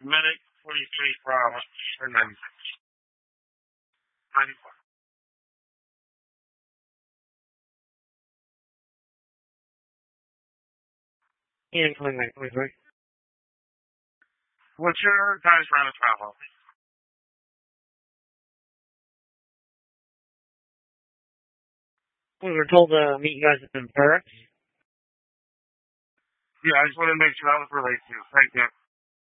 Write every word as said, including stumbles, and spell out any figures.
Medic twenty-three from ninety-six. ninety-four. And twenty-nine, twenty-three. What's your guys' route of travel? We were told to meet you guys in barracks. Yeah, I just want to make sure that was related to you. Thank you.